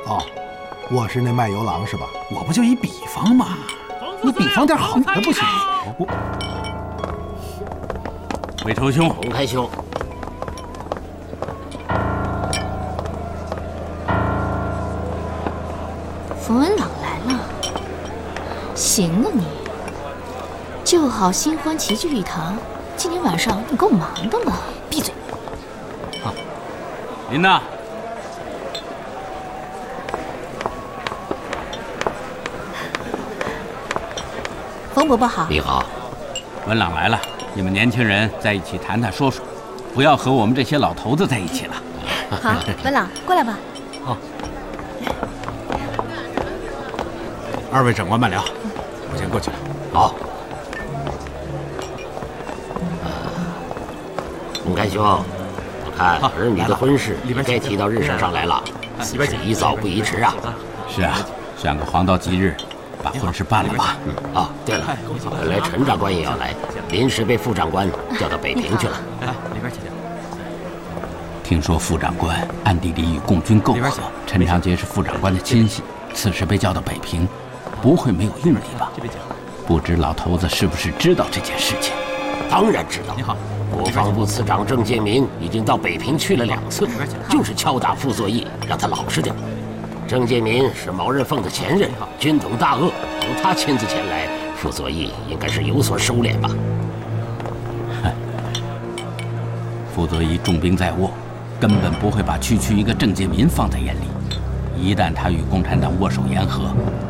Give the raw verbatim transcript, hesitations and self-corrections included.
哦，我是那卖油郎是吧？ 我不就一比方嘛，你比方点好的不行？我魏仇兄， 洪开兄， 冯文朗来了，行啊你，旧好新欢齐聚一堂，今天晚上你够忙的嘛！闭嘴！ 好，您呢？ 冯伯伯好。 你好， 文朗来了，你们年轻人在一起谈谈说说，不要和我们这些老头子在一起了。 好，文朗过来吧。 好。 二位长官慢聊，我先过去了。 好。洪开兄，我看儿女的婚事也该提到日程上来了，此事宜早不宜迟啊。 是啊，选个黄道吉日，把婚事办了吧。 嗯啊，对了，本来陈长官也要来，临时被副长官调到北平去了。 来，里边请。 听说副长官暗地里与共军媾和，陈长捷是副长官的亲信，此时被调到北平，不会没有用意吧？不知老头子是不是知道这件事情？ 当然知道。 你好， 国防部次长郑介民已经到北平去了两次，就是敲打傅作义，让他老实点。郑介民是毛人凤的前任，军统大恶，由他亲自前来，傅作义应该是有所收敛吧。 傅作义重兵在握，根本不会把区区一个郑介民放在眼里。一旦他与共产党握手言和，